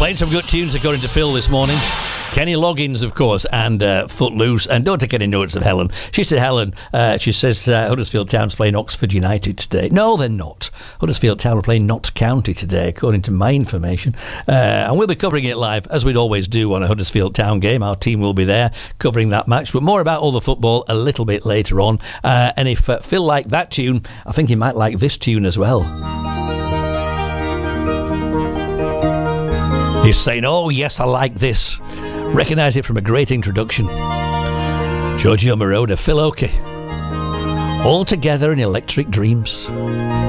Playing some good tunes according to Phil this morning. Kenny Loggins, of course, and Footloose. And don't take any notes of Helen. She said, she says Huddersfield Town's playing Oxford United today. No, they're not. Huddersfield Town are playing Notts County today, according to my information. And we'll be covering it live, as we'd always do on a Huddersfield Town game. Our team will be there covering that match. But more about all the football a little bit later on. And if Phil liked that tune, I think he might like this tune as well. He's saying, oh, yes, I like this. Recognise it from a great introduction. Giorgio Moroder, Phil Oakey. All together in Electric Dreams.